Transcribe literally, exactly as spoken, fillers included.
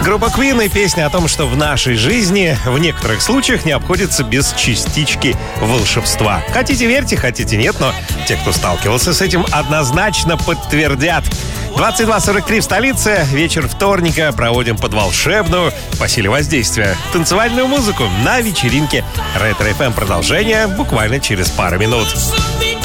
Группа Queen и песня о том, что в нашей жизни в некоторых случаях не обходится без частички волшебства. Хотите верьте, хотите нет, но те, кто сталкивался с этим, однозначно подтвердят. двадцать два сорок три в столице. Вечер вторника проводим под волшебную, по силе воздействия, танцевальную музыку на вечеринке Ретро эф эм. Продолжение буквально через пару минут.